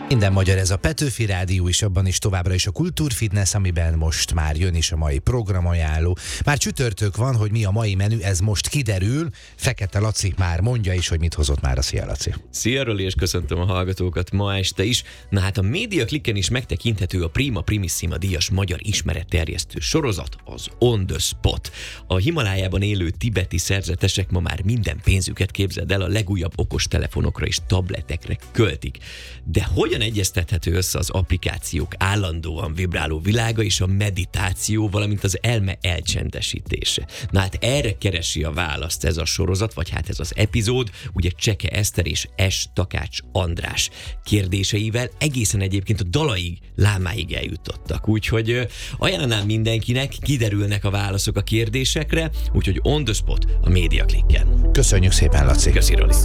Minden magyar, ez a Petőfi Rádió is, abban is továbbra is a Kultúrfitness, amiben most már jön is a mai programajánló. Már csütörtök van, hogy mi a mai menü, ez most kiderül. Fekete Laci már mondja is, hogy mit hozott már a Szia Laci. Szia Roli, és köszöntöm a hallgatókat ma este is. Na hát a Média Klikken is megtekinthető a Prima Primissima díjas magyar ismeretterjesztő sorozat, az On The Spot. A Himalájában élő tibeti szerzetesek ma már minden pénzüket, képzeld el, a legújabb okostelefonokra és tabletekre költik. De hogyan egyeztethető össze az applikációk állandóan vibráló világa és a meditáció, valamint az elme elcsendesítése? Na hát erre keresi a választ ez a sorozat, vagy hát ez az epizód, ugye Cseke Eszter és S. Takács András kérdéseivel egészen egyébként a dalaig, lámáig eljutottak. Úgyhogy ajánlanám mindenkinek, kiderülnek a válaszok a kérdésekre, úgyhogy On The Spot a Média Klikken. Köszönjük szépen, Laci. Köszi, Roli.